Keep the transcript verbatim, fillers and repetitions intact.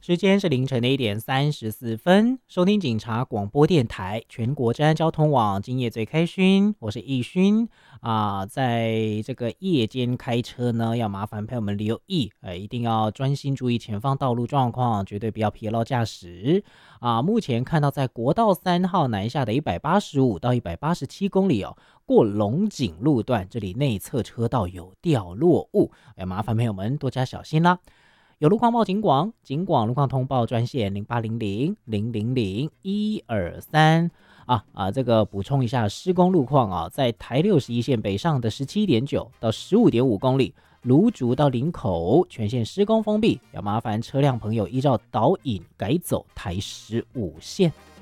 时间是凌晨的一点三十四分，收听警察广播电台全国治安交通网，今夜最开勋，我是易勋啊。在这个夜间开车呢，要麻烦朋友们留意，呃，一定要专心注意前方道路状况，绝对不要疲劳驾驶啊。目前看到在国道三号南下的一百八十五到一百八十七公里哦，过龙井路段，这里内侧车道有掉落物，哎，麻烦朋友们多加小心啦。有路况报警广，警广路况通报专线零八零零零零零一二三啊啊，这个补充一下施工路况啊，在台六十一线北上的十七点九到十五点五公里，芦竹到林口全线施工封闭，要麻烦车辆朋友依照导引改走台十五线。